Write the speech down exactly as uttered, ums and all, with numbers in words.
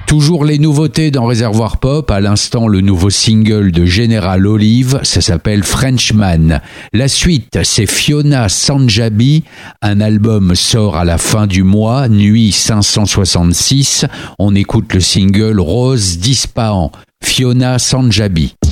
Toujours les nouveautés dans Réservoir Pop, à l'instant le nouveau single de General Olive, ça s'appelle Frenchman. La suite, c'est Fiona Sanjabi, un album sort à la fin du mois, Nuit cinq cent soixante-six, on écoute le single Rose Dispahan, Fiona Sanjabi.